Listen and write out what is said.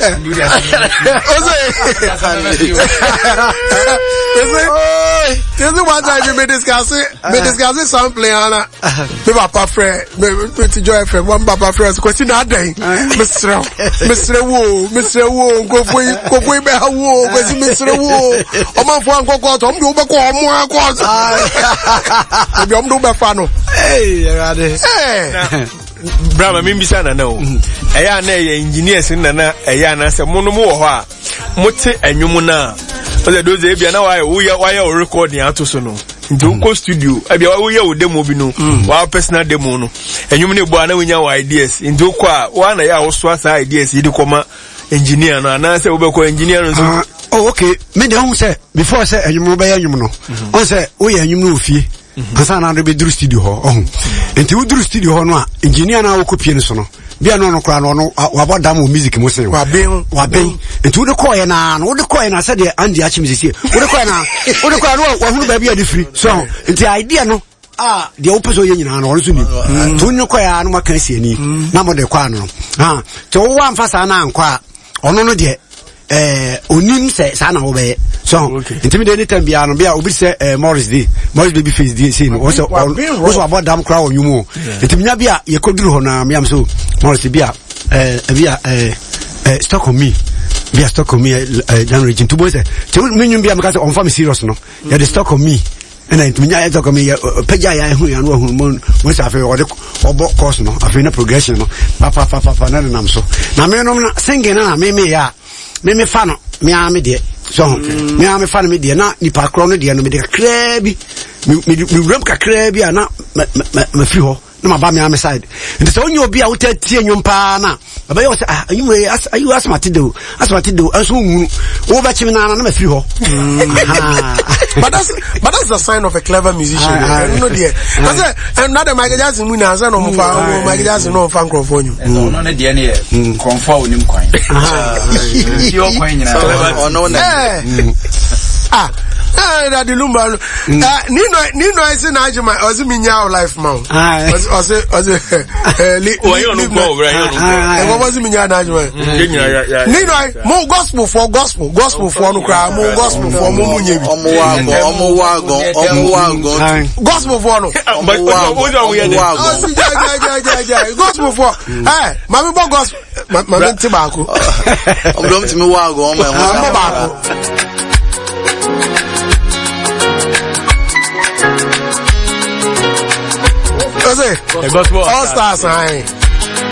one time we discuss something Anna. Me papa friend, me joy friend, one papa friend question that day. Mr. Wu, go for be Wu, Mr. Wu. O man for go to am do be ko omo ko. Be am do be fa no. Brama mimbisa na no. Eya na engineers na eya na se mo no mo ho a. Mote anwum na. Oze doze e bia na why recording ato so no. Nti ko studio e bia wo ye wo demo bi no. Wa personal demo no. Anwum ne bo na wonya wa ideas. Nti ko a wa na ya wo so asa ideas yi de koma engineer no na se wo be ko engineer no so. Oh okay. Me de hom say before say anwum be anwum no. On say wo ye anwum no ofie. Asa na do be duru studio ho. Nti wo duru studio ho no a engineer na wo kopie no so no. Bia no kra no wabodam o music mo sen wa ben nti wo de koye na no wo de koye na se de andi achim sisi wo de koye no wa hunu ba bia de free so nti idea no de opeso ye nyina no wo so ni to nyu koye no maka si ani na mo de kwa no to wo wa mfasa na ankwa ono no de onim se sa na wo be so nti me de anytime bia no bia obi se Morris baby face dey say no also abodam kra onwumo nti nya bia ye koduru ho na me am so Morris bia stock on me bia stock on me dan region to boy say me nyum bia me ka say on fa me serious no ya the stock on me and I me nya stock on me peja ya hu ya no hu mo sa fe obo course no afi na progression no papa na nam so na me no na singing na me ya me fa no me am de so me am fa no me de na nipa kro no de no me de kakra bi me ram kakra bi na me fi ho na ma ba me am side nti so onye obi a wo tatie nyom pa na ba yo say ayu asmatido aso hu wo ba chimi na me fi ho but that's the sign of a clever musician. You know there because another Michael Jackson mu na say no mo fa Michael Jackson no fa microphone no ne de ne confirm onim kwan yo kwan nyina ono na that the lumba Nino is in Ajima ozi minya life man ozi you no go right what was minya Ajima Nino mo gospel for no cry mo gospel for mo munyebi omo wago gospel for no but what are we doing gospel for mami bo gospel mami tibako om timi wago om bako all stars